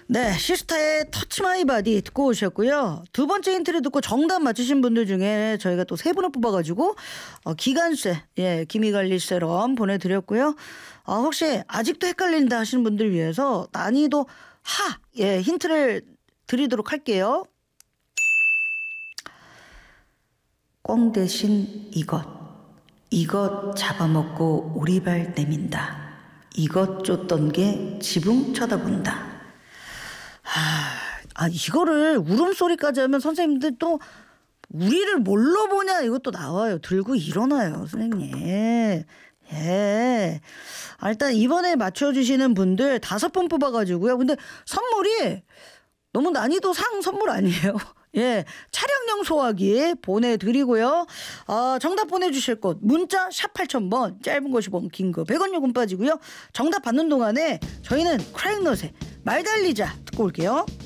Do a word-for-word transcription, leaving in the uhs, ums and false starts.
네, 시스타의 터치 마이 바디 듣고 오셨고요. 두 번째 힌트를 듣고 정답 맞추신 분들 중에 저희가 또 세 분을 뽑아가지고 어, 기간세, 예, 기미관리 세럼 보내드렸고요. 어, 혹시 아직도 헷갈린다 하시는 분들 위해서 난이도 하, 예, 힌트를 드리도록 할게요. 꽝 대신 이것, 이것 잡아먹고 오리발 내민다. 이것 쫓던 게 지붕 쳐다본다. 아, 이거를 울음소리까지 하면 선생님들 또 우리를 뭘로 보냐 이것도 나와요. 들고 일어나요, 선생님. 예. 아, 일단 이번에 맞춰주시는 분들 다섯 분 뽑아가지고요. 근데 선물이 너무 난이도 상 선물 아니에요. 예, 차량용 소화기 보내드리고요. 아, 정답 보내주실 곳 문자 샵 팔천 번, 짧은 거 오십 원, 긴 거 백 원 요금 빠지고요. 정답 받는 동안에 저희는 크라잉넛의 말 달리자 듣고 올게요.